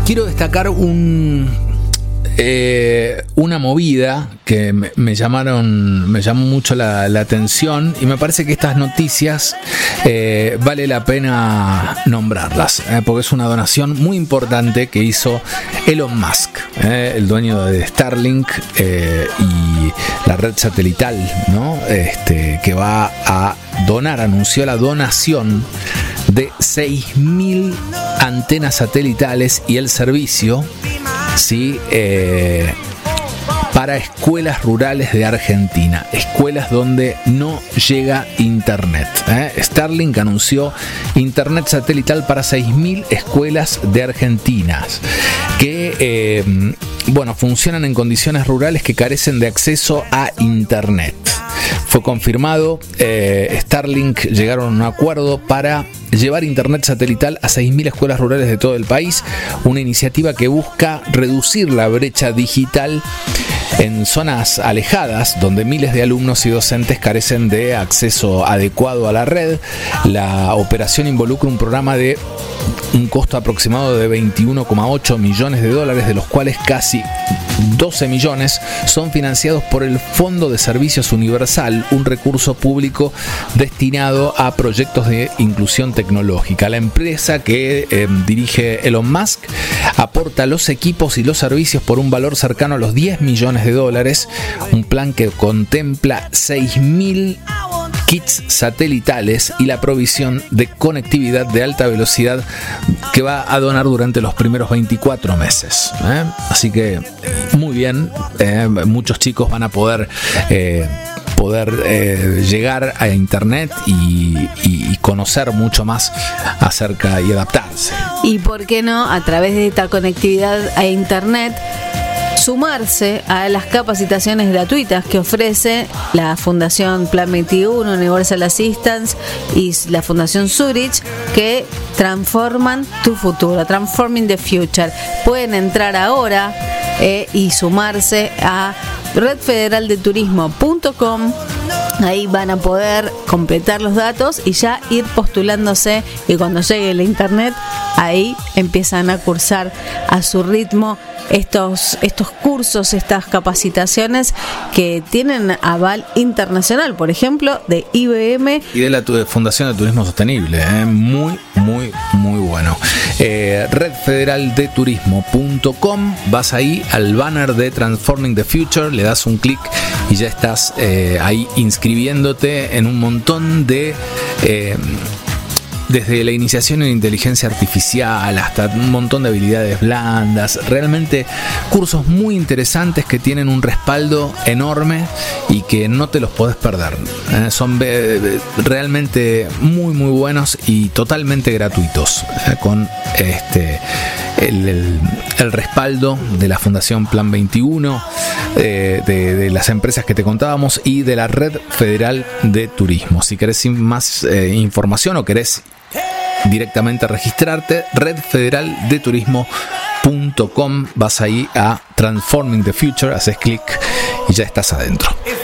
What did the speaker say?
quiero destacar una movida que me llamó mucho la atención, y me parece que estas noticias vale la pena nombrarlas, porque es una donación muy importante que hizo Elon Musk, el dueño de Starlink y la red satelital, ¿no? Que va a anunció la donación de 6.000 antenas satelitales y el servicio, ¿sí? Para escuelas rurales de Argentina, escuelas donde no llega internet. Starlink anunció internet satelital para 6.000 escuelas de Argentina que funcionan en condiciones rurales que carecen de acceso a internet. Fue confirmado, Starlink llegaron a un acuerdo para llevar internet satelital a 6.000 escuelas rurales de todo el país, una iniciativa que busca reducir la brecha digital en zonas alejadas donde miles de alumnos y docentes carecen de acceso adecuado a la red. La operación involucra un programa de un costo aproximado de $21,8 millones, de los cuales casi 12 millones son financiados por el Fondo de Servicios Universal, un recurso público destinado a proyectos de inclusión tecnológica. La empresa que dirige Elon Musk aporta los equipos y los servicios por un valor cercano a los $10 millones, un plan que contempla 6.000 kits satelitales y la provisión de conectividad de alta velocidad que va a donar durante los primeros 24 meses. Así que muy bien, muchos chicos van a poder llegar a internet y conocer mucho más acerca y adaptarse. Y por qué no, a través de esta conectividad a internet, sumarse a las capacitaciones gratuitas que ofrece la Fundación Plan 21, Universal Assistance y la Fundación Zurich, que transforman tu futuro, Transforming the Future. Pueden entrar ahora y sumarse a redfederaldeturismo.com. Ahí van a poder completar los datos y ya ir postulándose, y cuando llegue el internet, ahí empiezan a cursar a su ritmo estos cursos, estas capacitaciones que tienen aval internacional, por ejemplo, de IBM y de la Fundación de Turismo Sostenible. Muy, muy, muy bueno. redfederaldeturismo.com, vas ahí al banner de Transforming the Future, le das un clic y ya estás ahí inscribiéndote en un montón de desde la iniciación en inteligencia artificial hasta un montón de habilidades blandas. Realmente cursos muy interesantes que tienen un respaldo enorme y que no te los podés perder. Son realmente muy, muy buenos y totalmente gratuitos, con el respaldo de la Fundación Plan 21, de las empresas que te contábamos y de la Red Federal de Turismo. Si querés más información o querés directamente registrarte, redfederaldeturismo.com, vas ahí a Transforming the Future, haces clic y ya estás adentro.